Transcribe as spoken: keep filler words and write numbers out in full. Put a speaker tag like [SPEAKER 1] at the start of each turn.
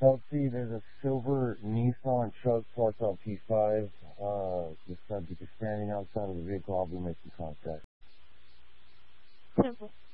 [SPEAKER 1] Chelsea, there's a silver Nissan truck parked on P five. Uh, the subject is standing outside of the vehicle. I'll be making contact.
[SPEAKER 2] Simple.